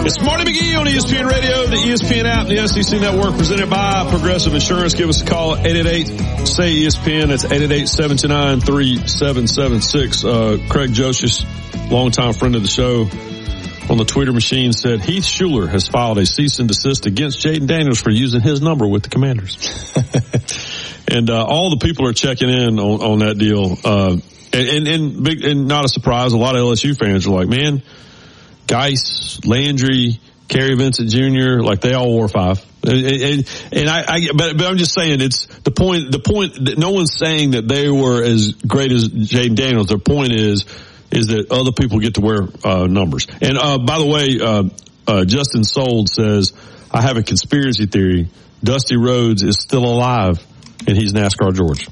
It's Marty McGee on ESPN Radio, the ESPN app, the SEC Network, presented by Progressive Insurance. Give us a call at 888-SAY-ESPN. That's 888-729-3776. Craig Joshius, longtime friend of the show, on the Twitter machine said Heath Schuler has filed a cease and desist against Jaden Daniels for using his number with the Commanders. And all the people are checking in on that deal. And not a surprise, a lot of LSU fans are like, man, Geis, Landry, Kerry Vincent Jr., like they all wore 5. But I'm just saying it's the point that no one's saying that they were as great as Jaden Daniels. Their point is that other people get to wear numbers. And by the way, Justin Sold says, I have a conspiracy theory. Dusty Rhodes is still alive and he's NASCAR George.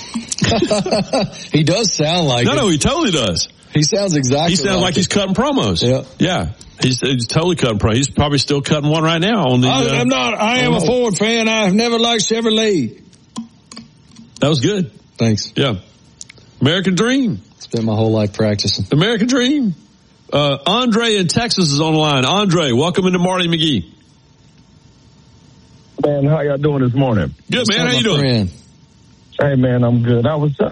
He does sound like No, he totally does. He sounds exactly He sounds like he's cutting promos. Yeah. He's totally cutting promos. He's probably still cutting one right now on the. I'm not. I am a Ford fan. I've never liked Chevrolet. That was good. Thanks. Yeah. American Dream. Spent my whole life practicing. American Dream. Andre in Texas is on the line. Andre, welcome into Marty McGee. Man, how y'all doing this morning? Good, man. How you doing? Friend? Hey, man, I'm good.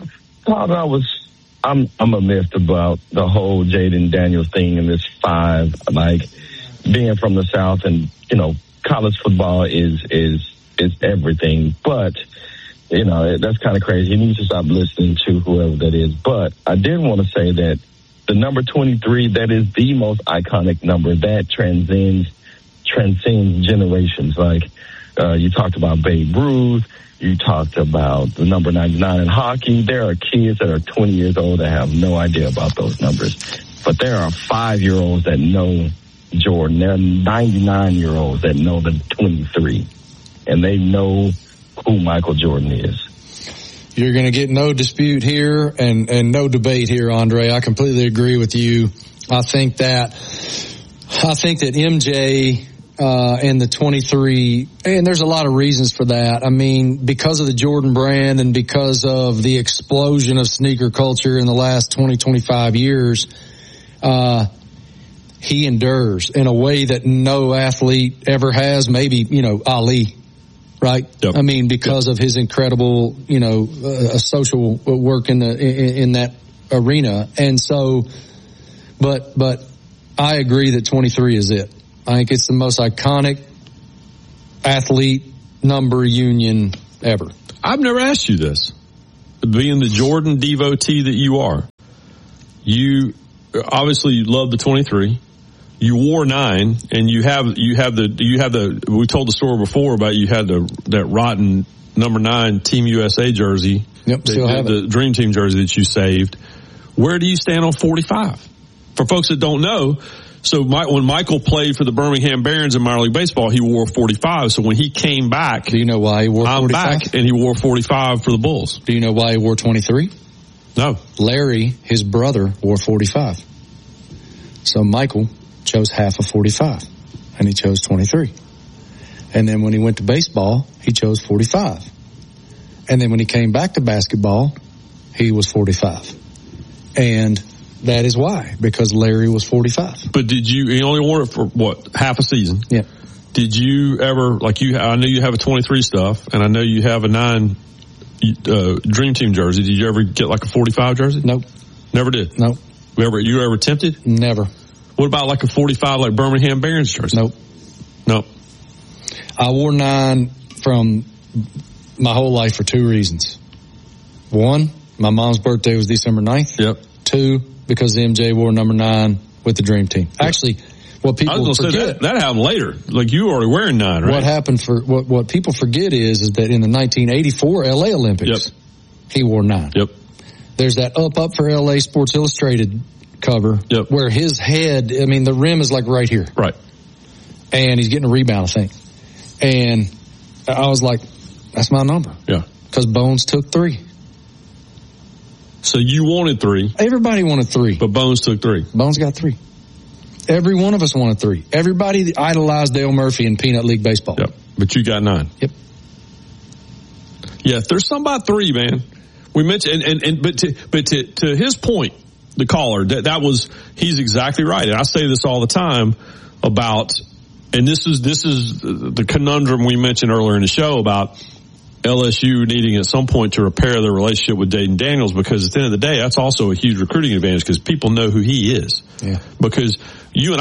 I'm amazed about the whole Jaden Daniels thing in this 5. Like, being from the South and, college football is everything. But, that's kind of crazy. You need to stop listening to whoever that is. But I did want to say that the number 23, that is the most iconic number that transcends generations. Like, you talked about Babe Ruth. You talked about the number 99 in hockey. There are kids that are 20 years old that have no idea about those numbers. But there are 5-year-olds that know Jordan. There are 99-year-olds that know the 23. And they know who Michael Jordan is. You're going to get no dispute here and no debate here, Andre. I completely agree with you. I think that MJ... and the 23, and there's a lot of reasons for that. I mean, because of the Jordan brand and because of the explosion of sneaker culture in the last 20, 25 years, he endures in a way that no athlete ever has. Maybe, Ali, right? Yep. I mean, because of his incredible, social work in that arena. And so, but I agree that 23 is it. I think it's the most iconic athlete number union ever. I've never asked you this. Being the Jordan devotee that you are, you obviously love the 23. You wore 9, and you have the. We told the story before about you had that rotten number 9 Team USA jersey. Yep, still have the Dream Team jersey that you saved. Where do you stand on 45? For folks that don't know. So when Michael played for the Birmingham Barons in minor league baseball, he wore 45. So when he came back, do you know why he wore 45? I'm back, and he wore 45 for the Bulls. Do you know why he wore 23? No. Larry, his brother, wore 45. So Michael chose half of 45, and he chose 23. And then when he went to baseball, he chose 45. And then when he came back to basketball, he was 45. And that is why, because Larry was 45. But he only wore it for half a season? Yeah. Did you ever, I know you have a 23 stuff, and I know you have a 9 Dream Team jersey. Did you ever get a 45 jersey? Nope. Never did? Nope. You ever tempted? Never. What about a 45 Birmingham Barons jersey? Nope. Nope. I wore 9 from my whole life for 2 reasons. 1, my mom's birthday was December 9th. Yep. 2, because MJ wore number 9 with the Dream Team. Actually, what people forget, that happened later. You were already wearing 9, right? What happened what people forget is that in the 1984 LA Olympics, he wore 9. Yep. There's that up for LA Sports Illustrated cover where his head, the rim is right here. Right. And he's getting a rebound, I think. And I was like, that's my number. Yeah. Because Bones took 3. So you wanted 3. Everybody wanted 3. But Bones took 3. Bones got 3. Every one of us wanted 3. Everybody idolized Dale Murphy in Peanut League Baseball. Yep. But you got 9. Yep. Yeah, there's some about 3, man. We mentioned, but to his point, the caller, he's exactly right. And I say this all the time. about, and this is the conundrum we mentioned earlier in the show about LSU needing at some point to repair their relationship with Jayden Daniels, because at the end of the day, that's also a huge recruiting advantage because people know who he is. Yeah. Because you and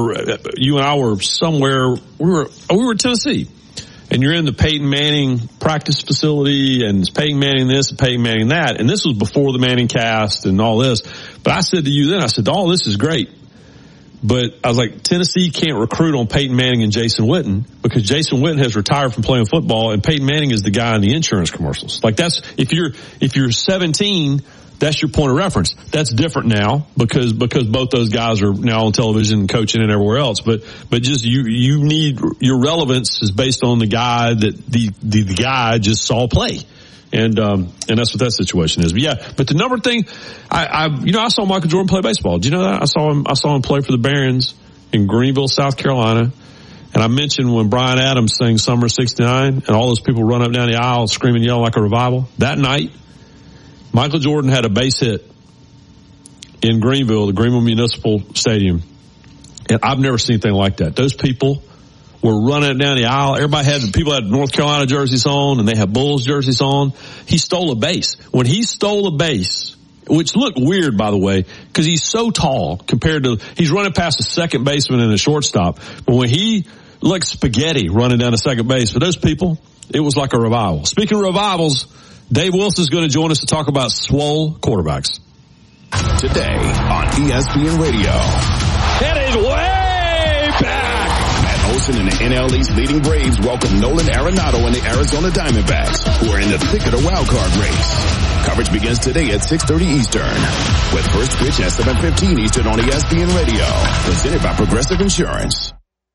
I were somewhere, we were in Tennessee, and you're in the Peyton Manning practice facility, and it's Peyton Manning this and Peyton Manning that, and this was before the Manning cast and all this. But I said to you then, I said, oh, this is great. But I was like, Tennessee can't recruit on Peyton Manning and Jason Witten because Jason Witten has retired from playing football and Peyton Manning is the guy in the insurance commercials. Like that's, if you're 17, that's your point of reference. That's different now because both those guys are now on television and coaching and everywhere else. But just you need, your relevance is based on the guy that the guy just saw play. And that's what that situation is. But yeah, but the number thing, I saw Michael Jordan play baseball. Do you know that? I saw him play for the Barons in Greenville, South Carolina. And I mentioned when Bryan Adams sang Summer '69 and all those people run up and down the aisle screaming, yelling like a revival. That night, Michael Jordan had a base hit in Greenville, the Greenville Municipal Stadium. And I've never seen anything like that. Those people were running down the aisle. People had North Carolina jerseys on and they had Bulls jerseys on. He stole a base. When he stole a base, which looked weird, by the way, because he's so tall compared to, he's running past a second baseman and a shortstop. But when he looked spaghetti running down the second base, for those people, it was like a revival. Speaking of revivals, Dave Wilson is going to join us to talk about swole quarterbacks. Today on ESPN Radio. It is way back. Olsen and the NL East leading Braves welcome Nolan Arenado and the Arizona Diamondbacks, who are in the thick of the wild card race. Coverage begins today at 6:30 Eastern, with first pitch at 7:15 Eastern on ESPN Radio. Presented by Progressive Insurance.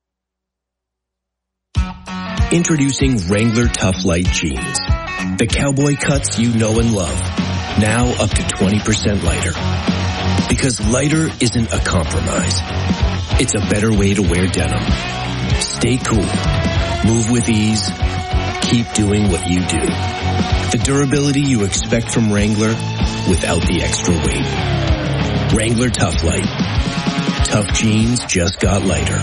Introducing Wrangler Tough Light Jeans. The cowboy cuts you know and love. Now up to 20% lighter. Because lighter isn't a compromise. It's a better way to wear denim. Stay cool. Move with ease. Keep doing what you do. The durability you expect from Wrangler without the extra weight. Wrangler Tough Light. Tough jeans just got lighter.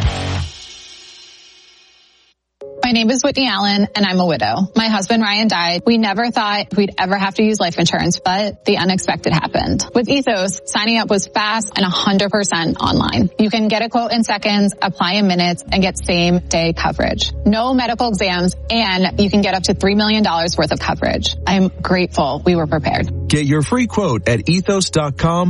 My name is Whitney Allen, and I'm a widow. My husband, Ryan, died. We never thought we'd ever have to use life insurance, but the unexpected happened. With Ethos, signing up was fast and 100% online. You can get a quote in seconds, apply in minutes, and get same-day coverage. No medical exams, and you can get up to $3 million worth of coverage. I'm grateful we were prepared. Get your free quote at ethos.com.